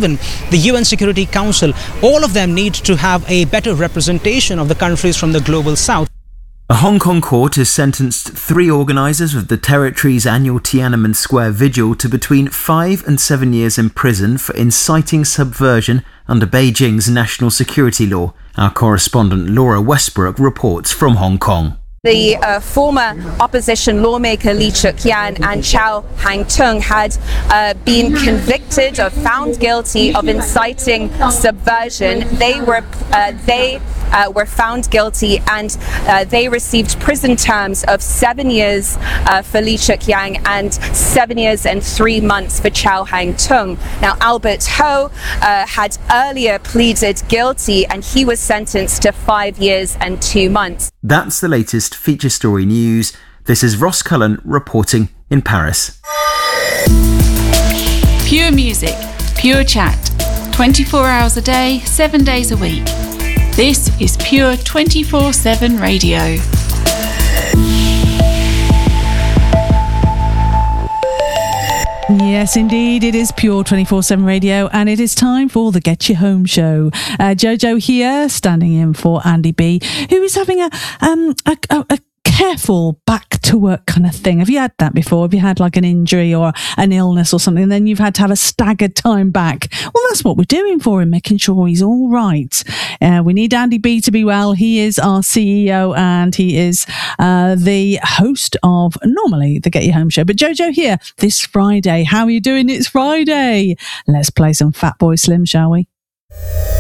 even the UN Security Council, all of them need to have a better representation of the countries from the global south. A Hong Kong court has sentenced 3 organisers of the territory's annual Tiananmen Square vigil to between 5 and 7 years in prison for inciting subversion under Beijing's national security law. Our correspondent Laura Westbrook reports from Hong Kong. The former opposition lawmaker Lee Cheuk-yan and Chow Hang-tung had been convicted or found guilty of inciting subversion. They were found guilty, and they received prison terms of 7 years for Lee Cheuk-yang and 7 years and 3 months for Chow Hang-tung. Now, Albert Ho had earlier pleaded guilty, and he was sentenced to 5 years and 2 months. That's the latest feature story news. This is Ross Cullen reporting in Paris. Pure music, pure chat, 24 hours a day, 7 days a week. This is Pure 24/7 Radio. Yes, indeed, it is Pure 24/7 Radio, and it is time for the Get You Home show. Jojo here, standing in for Andy B, who is having a careful back to work kind of thing. Have you had that before? Have you had like an injury or an illness or something, and then you've had to have a staggered time back? Well, that's what we're doing for him, making sure he's all right. We need Andy B to be well. He is our CEO, and he is the host of normally the Get You Home show. But Jojo here this Friday. How are you doing? It's Friday. Let's play some Fatboy Slim, shall we?